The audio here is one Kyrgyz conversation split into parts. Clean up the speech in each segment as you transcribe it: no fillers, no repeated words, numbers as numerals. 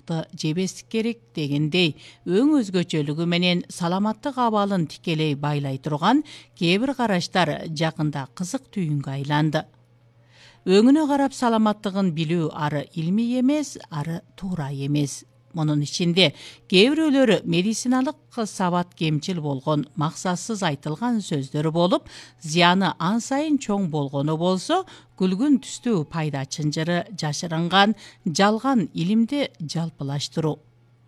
тамакты жебестик керек дегендей өң өзгөчөлүгү менен саламаттык абалын тикелей байлай турган кээ бир караштар жакында кызык түйүнгө айланды. Өңүнө карап саламаттыгын билүү ары илмий эмес, ары туура эмес. Мунун ичинде кээ бирөөлөрү медициналык сабат кемчил болгон, максатсыз айтылган сөздөр болуп, зыяны ан сайын чоң болгону болсо, күлгүн түстүү пайда чынжыры жашырынган жалган илимди жалпылаштыруу.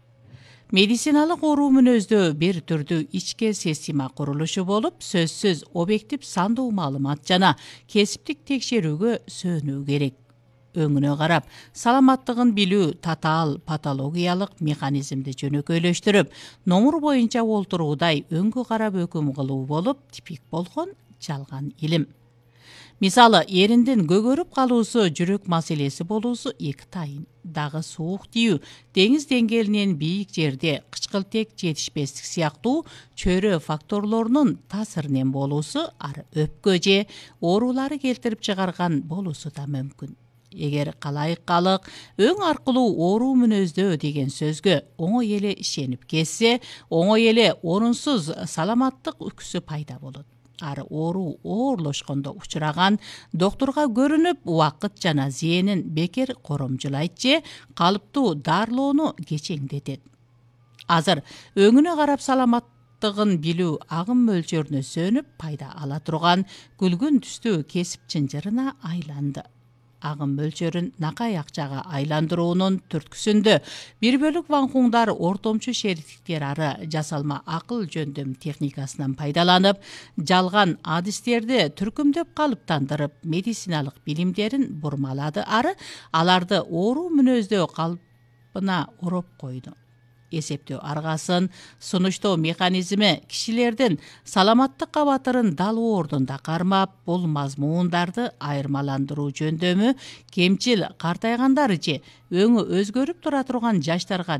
Медициналык оору мүнөздө бир түрдүү ички система курулушу болуп, сөзсүз объектив сандуу маалымат жана кесиптик текшерүүгө сөөнүү керек. Өңүнө карап, саламаттыгын билүү татаал патологиялык механизмди жөнөкөйлөштүрүп, номур боюнча олтуруудай өңгө карап өкүм кылуу болуп, типик болгон жалган илим. Мисалы, эриндин көгөрүп калуусу, жүрөк маселеси болуусу эки тайын. Дагы суук тиүү, деңиз деңгээлинен бийик жерде кычкылтек жетишпестик сыяктуу чөйрө факторлорунун таасиринен болуусу ары өпкө же оорулары келтирип чыгарган болуусу да мүмкүн. Эгер калайыккалык өң аркылуу оору мүнөздөө деген сөзгө оңой эле ишенип кетсе, оңой эле орунсуз саламаттык үкүсү пайда болот. Ары оору оорлошкондо учураган доктурга көрүнүп, убакыт жана зээнин бекер коромжулайт же калыптуу дарылоону кечеңдетет. Азыр өңүнө карап саламаттыгын билүү агым мөлчөрүнө сөнүп пайда ала турган күлгүн түстүү кесип чынжырына айланды. Агым мөлчөрүн накай акчага айландыруунун түрткүсүндө 1 ванкуңдар ортомчу шериктиктер ары жасалма акыл жөндөм техникасынан пайдаланып, жалган адистерди түркүмдөп калыптандырып, медициналык билимдерин бурмалады ары аларды оору мүнөздөө калпына ороп койду. Эсептөө аргасын, сунуштоо механизми кишилердин саламаттык кабатырын дал ордунда кармап, бул мазмуундарды айырмаландыруу жөндөмү кемчил картайгандар же өңү өзгөрүп тура турган жаштарга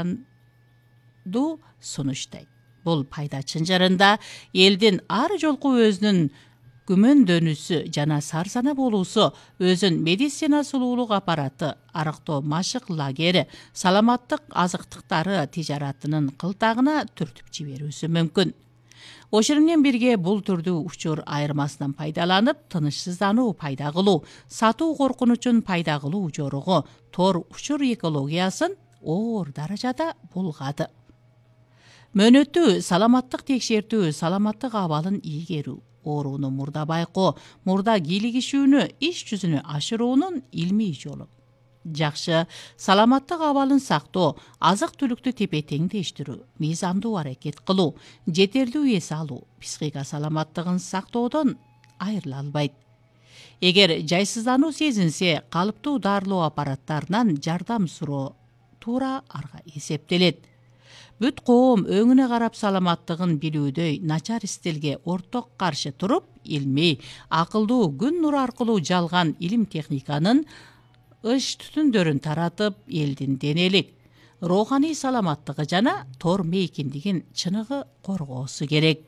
нишандуу сунуштайт. Бул пайда чынжырында элдин ар жолку өзүнүн күмөндөнүүсү жана сарсана болуусу, өзүн медицина сулуулук аппараты, арыктоо машык лагери, саламаттык азыктыктары тижаратынын кылтагына түртүп жиберүүсү мүмкүн. Ошону менен бирге бул түрдүү учур айырмасынан пайдаланып, тынычсыздануу пайда кылуу, сатуу коркунучун пайда кылуу жоругу тор учур экологиясын оор даражада булгады. Мөөнөттүү саламаттык текшертүү, саламаттык абалын ийгерүү, ооруну мурда байкоо, мурда кийлигишүүнү иш жүзүнө ашыруунун илмий жолу. Жакшы саламаттык абалын сактоо, азык түлүктү тепе-теңдештирүү, мыйзамдуу аракет кылуу, жетерлүү эс алуу психика саламаттыгын сактоодон айрыла албайт. Эгер жайсыздануу сезинсе, калыптуу дарылоо аппараттарынан жардам суроо туура арга эсептелет. Бүт коом өңүнө карап саламаттыгын билүүдөй начар стилге орток каршы туруп, илмий, акылдуу күн нуру аркылуу жалган илим техниканын ыш түтүндөрүн таратып, элдин денелик, рооханий саламаттыгы жана тор мейкиндигин чыныгы коргоосу керек.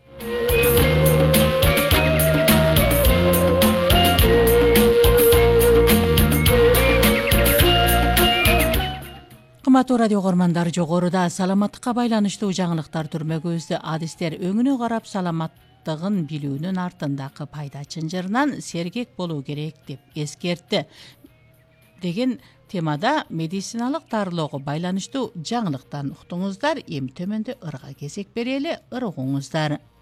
Кымбаттуу радио көрөрмандар, жогоруда саламаттыкка байланыштуу жаңылыктар түрмөгүбүздө адистер өңүнө карап саламаттыгын билүүнүн артындагы пайда чынжырынан сергек болуу керек деп эскертти деген темада медициналык дарылоого байланыштуу жаңылыктан уктуңуздар. Эми төмөндө ырга кезек берели, ыргыңыздар.